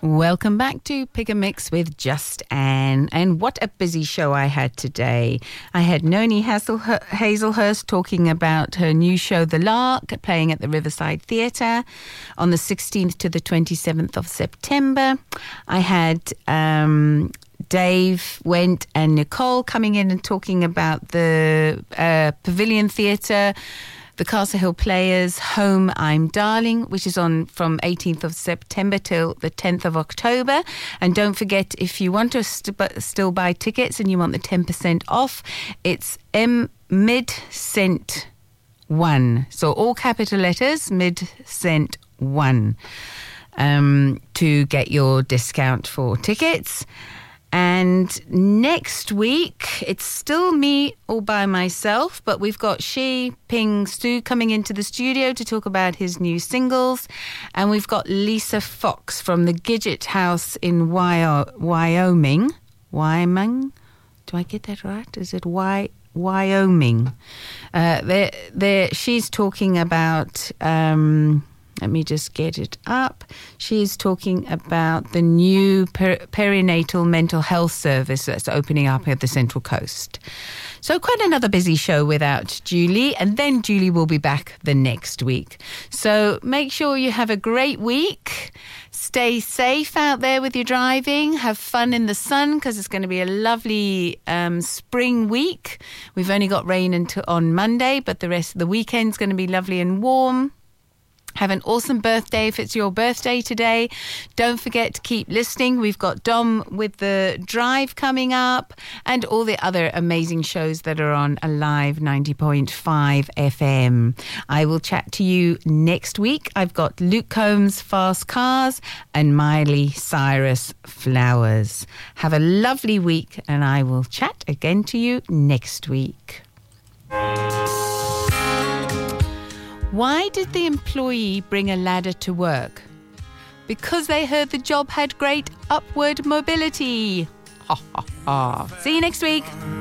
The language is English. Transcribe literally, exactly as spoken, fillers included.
Welcome back to Pick a Mix with Just Anne. And what a busy show I had today. I had Noni Hazel- Hazelhurst talking about her new show, The Lark, playing at the Riverside Theatre on the sixteenth to the twenty-seventh of September. I had um, Dave Went and Nicole coming in and talking about the uh, Pavilion Theatre, the Castle Hill Players' Home I'm Darling, which is on from eighteenth of September till the tenth of October. And don't forget, if you want to st- still buy tickets and you want the ten percent off, it's M Mid Cent one. So all capital letters, Mid Cent one, um, to get your discount for tickets. And next week, it's still me all by myself, but we've got Shi Ping Stu coming into the studio to talk about his new singles. And we've got Lisa Fox from the Gidget House in Wyoming. Wyoming? Do I get that right? Is it Wy- Wyoming? Uh, they're, they're, she's talking about... Um, Let me just get it up. She's talking about the new per- perinatal mental health service that's opening up at the Central Coast. So quite another busy show without Julie. And then Julie will be back the next week. So make sure you have a great week. Stay safe out there with your driving. Have fun in the sun because it's going to be a lovely um, spring week. We've only got rain until on Monday, but the rest of the weekend's going to be lovely and warm. Have an awesome birthday if it's your birthday today. Don't forget to keep listening. We've got Dom with the Drive coming up and all the other amazing shows that are on Alive ninety point five F M. I will chat to you next week. I've got Luke Combs, Fast Cars, and Miley Cyrus, Flowers. Have a lovely week, and I will chat again to you next week. Why did the employee bring a ladder to work? Because they heard the job had great upward mobility. Ha ha ha. See you next week.